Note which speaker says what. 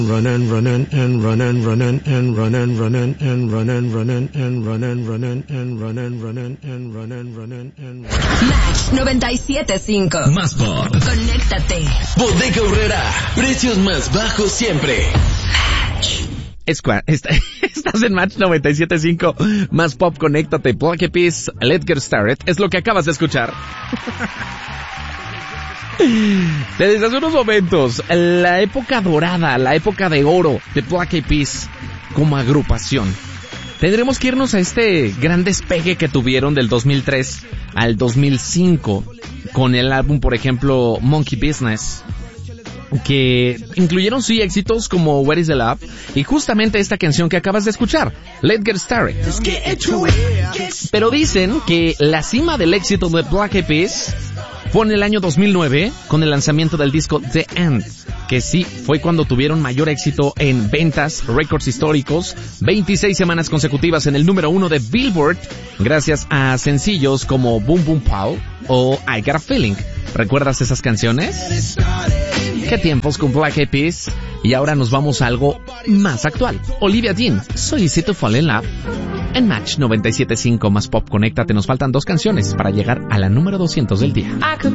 Speaker 1: Run and run and run and run and run and run and run and run and run and run and run and run and run and run and
Speaker 2: Match 97.5.
Speaker 3: Más pop.
Speaker 2: Conéctate.
Speaker 3: Bodega Aurrera. Precios más bajos siempre.
Speaker 4: Estás en Match 97.5. Más pop, conéctate. Black Eyed Peas, Let's Get Started. Es lo que acabas de escuchar. Desde hace unos momentos, la época dorada, la época de oro de Black Eyed Peas como agrupación. Tendremos que irnos a este gran despegue que tuvieron del 2003 al 2005 con el álbum, por ejemplo, Monkey Business, que incluyeron sí éxitos como Where is the Love y justamente esta canción que acabas de escuchar, Let's Get Started. Pero dicen que la cima del éxito de Black Eyed Peas fue en el año 2009 con el lanzamiento del disco The End, que sí fue cuando tuvieron mayor éxito en ventas, récords históricos, 26 semanas consecutivas en el número 1 de Billboard, gracias a sencillos como Boom Boom Pow o I Got a Feeling. ¿Recuerdas esas canciones? ¿Qué tiempos con Black Eyed Peas? Y ahora nos vamos a algo más actual. Olivia Dean, So Easy to Fall in Love. En Match 97.5 más pop, conéctate. Nos faltan 2 canciones para llegar a la número 200 del día.